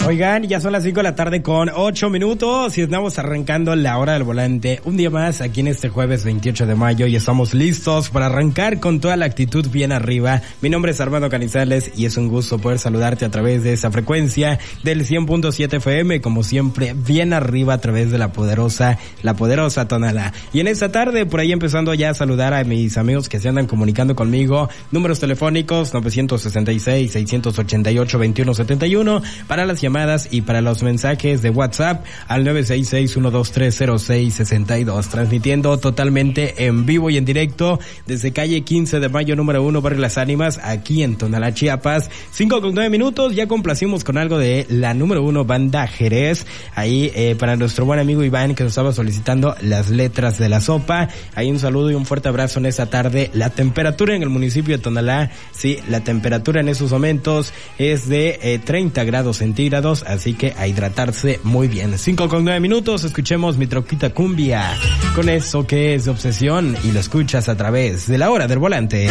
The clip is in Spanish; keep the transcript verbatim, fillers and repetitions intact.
Oigan, ya son las cinco de la tarde con ocho minutos y estamos arrancando la hora del volante. Un día más aquí en este jueves veintiocho de mayo y estamos listos para arrancar con toda la actitud bien arriba. Mi nombre es Armando Canizales y es un gusto poder saludarte a través de esa frecuencia del cien punto siete F M, como siempre, bien arriba a través de la poderosa, la poderosa Tonalá. Y en esta tarde, por ahí empezando ya a saludar a mis amigos que se andan comunicando conmigo. Números telefónicos nueve seis seis, seis ocho ocho, dos uno siete uno para las llamadas y para los mensajes de WhatsApp al nueve seis seis, uno dos tres, cero seis seis dos, transmitiendo totalmente en vivo y en directo desde calle quince de mayo número uno, Barrio Las Ánimas, aquí en Tonalá, Chiapas. Cinco con nueve minutos, ya complacimos con algo de la número uno banda Jerez, ahí eh, para nuestro buen amigo Iván que nos estaba solicitando las letras de la sopa. Ahí un saludo y un fuerte abrazo en esta tarde. La temperatura en el municipio de Tonalá, sí, la temperatura en esos momentos es de eh, treinta grados centígrados, así que a hidratarse muy bien. Cinco con nueve minutos, escuchemos Mi Troquita Cumbia, con eso que es de obsesión, y lo escuchas a través de la hora del volante.